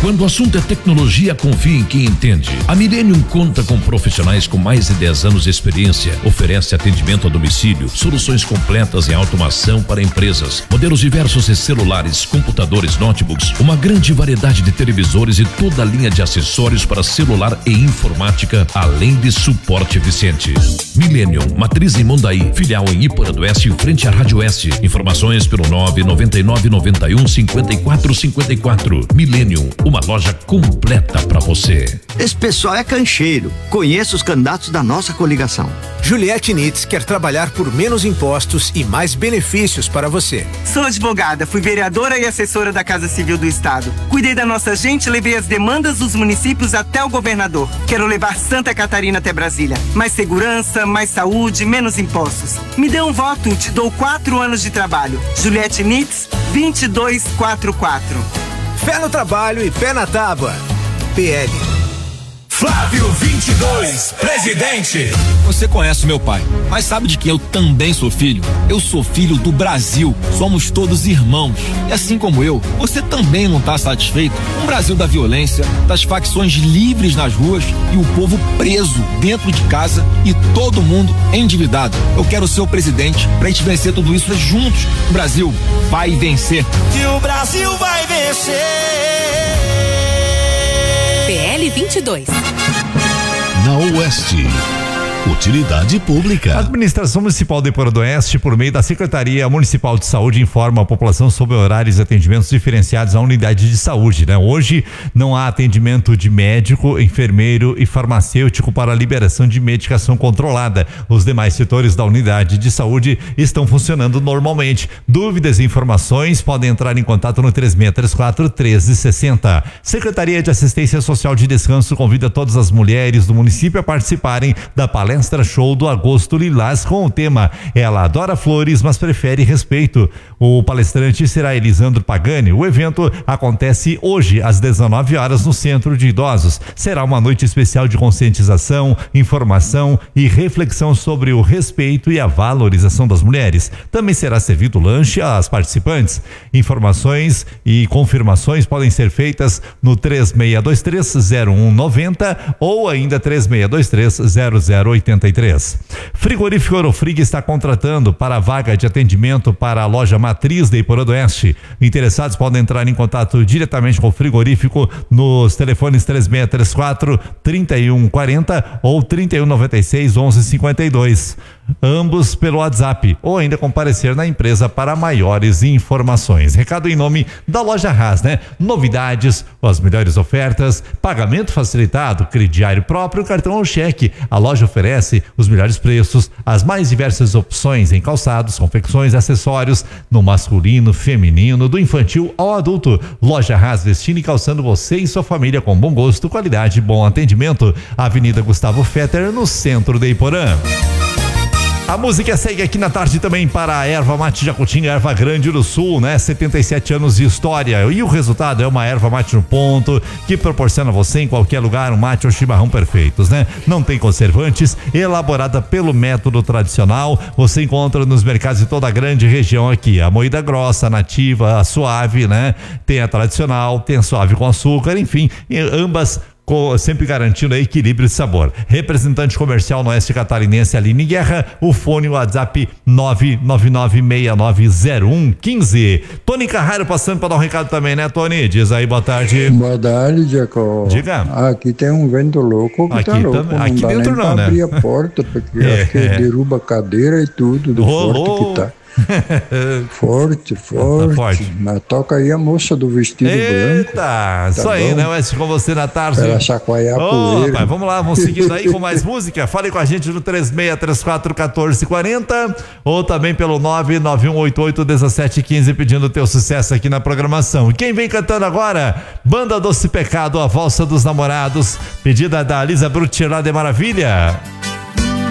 Quando o assunto é tecnologia, confie em quem entende. A Millennium conta com profissionais com mais de 10 anos de experiência. Oferece atendimento a domicílio, soluções completas em automação para empresas, modelos diversos de celulares, computadores, notebooks, uma grande variedade de televisores e toda a linha de acessórios para celular e informática, além de suporte eficiente. Millennium, matriz em Mondaí, filial em Iporã do Oeste, em frente à Rádio Oeste. Informações pelo 999915454. Millennium, uma loja completa para você. Esse pessoal é cancheiro. Conheço os candidatos da nossa coligação. Juliette Nitz quer trabalhar por menos impostos e mais benefícios para você. Sou advogada, fui vereadora e assessora da Casa Civil do Estado. Cuidei da nossa gente, levei as demandas dos municípios até o governador. Quero levar Santa Catarina até Brasília. Mais segurança, mais saúde, menos impostos. Me dê um voto, te dou 4 anos de trabalho. Juliette Nitz, 2244. Fé no trabalho e pé na tábua. PL. Flávio 22, presidente. Você conhece meu pai, mas sabe de que eu também sou filho? Eu sou filho do Brasil. Somos todos irmãos. E assim como eu, você também não está satisfeito com o Brasil da violência, das facções livres nas ruas e o povo preso dentro de casa e todo mundo endividado. Eu quero ser o presidente pra gente vencer tudo isso juntos. O Brasil vai vencer. Que o Brasil vai vencer. PL 22. Na Oeste. Utilidade Pública. A Administração Municipal de Iporã do Oeste, por meio da Secretaria Municipal de Saúde, informa a população sobre horários e atendimentos diferenciados à unidade de saúde, né? Hoje não há atendimento de médico, enfermeiro e farmacêutico para liberação de medicação controlada. Os demais setores da unidade de saúde estão funcionando normalmente. Dúvidas e informações podem entrar em contato no 3634-1360. Secretaria de Assistência Social de Descanso convida todas as mulheres do município a participarem da palestra show do Agosto Lilás com o tema Ela adora flores, mas prefere respeito. O palestrante será Elisandro Pagani. O evento acontece hoje às 19 horas no Centro de Idosos. Será uma noite especial de conscientização, informação e reflexão sobre o respeito e a valorização das mulheres. Também será servido lanche às participantes. Informações e confirmações podem ser feitas no 3623-0190 ou ainda 3623-0083. Frigorífico Orofrig está contratando para a vaga de atendimento para a loja matriz de Iporã do Oeste. Interessados podem entrar em contato diretamente com o frigorífico nos telefones 3634-3140 ou 3196-1152. Ambos pelo WhatsApp ou ainda comparecer na empresa para maiores informações. Recado em nome da Loja Haas, né? Novidades, as melhores ofertas, pagamento facilitado, crediário próprio, cartão ou cheque. A loja oferece os melhores preços, as mais diversas opções em calçados, confecções, acessórios, no masculino, feminino, do infantil ao adulto. Loja Haas, vestindo e calçando você e sua família com bom gosto, qualidade e bom atendimento. Avenida Gustavo Fetter, no centro de Iporã. A música segue aqui na tarde também para a Erva Mate Jacutinga, Erva Grande do Sul, né? 77 anos de história. E o resultado é uma erva mate no ponto que proporciona a você em qualquer lugar um mate ou chimarrão perfeitos, né? Não tem conservantes, elaborada pelo método tradicional. Você encontra nos mercados de toda a grande região aqui. A moída grossa, a nativa, a suave, né? Tem a tradicional, tem a suave com açúcar, enfim, ambas sempre garantindo equilíbrio de sabor. Representante comercial no Oeste Catarinense, Aline Guerra, o fone WhatsApp 999690115. Tony Carraro passando para dar um recado também, né, Tony? Diz aí, boa tarde. Boa tarde, Jacob. Diga. Aqui tem um vento louco que aqui tá louco. Não aqui dá dentro nem não, né? abrir a porta, porque acho que derruba a cadeira e tudo, do forte que tá. Forte. Mas toca aí a moça do vestido branco. Eita, isso aí, né? Oeste com você na tarde. Pra chacoalhar a poeira. Rapaz, vamos lá, vamos seguindo aí com mais música. Fale com a gente no 3634-1440 ou também pelo 99188-1715 pedindo o teu sucesso aqui na programação. Quem vem cantando agora? Banda Doce Pecado, a Valsa dos Namorados, pedida da Lisa Brutti lá de Maravilha.